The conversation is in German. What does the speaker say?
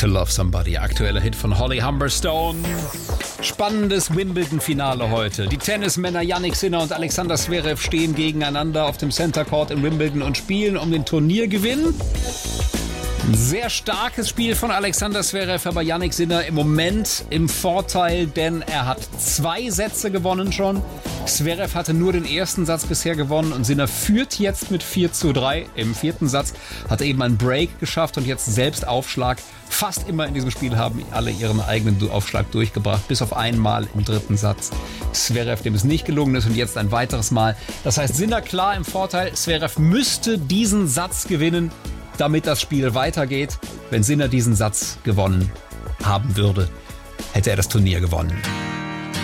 To Love Somebody, aktueller Hit von Holly Humberstone. Spannendes Wimbledon-Finale heute. Die Tennismänner Jannik Sinner und Alexander Zverev stehen gegeneinander auf dem Center Court in Wimbledon und spielen um den Turniergewinn. Ein sehr starkes Spiel von Alexander Zverev, aber Jannik Sinner im Moment im Vorteil, denn er hat 2 Sätze gewonnen schon. Zverev hatte nur den ersten Satz bisher gewonnen und Sinner führt jetzt mit 4:3. Im 4. Satz hat er eben einen Break geschafft und jetzt selbst Aufschlag. Fast immer in diesem Spiel haben alle ihren eigenen Aufschlag durchgebracht, bis auf einmal im 3. Satz. Zverev, dem es nicht gelungen ist, und jetzt ein weiteres Mal. Das heißt, Sinner klar im Vorteil. Zverev müsste diesen Satz gewinnen, damit das Spiel weitergeht. Wenn Sinner diesen Satz gewonnen haben würde, hätte er das Turnier gewonnen.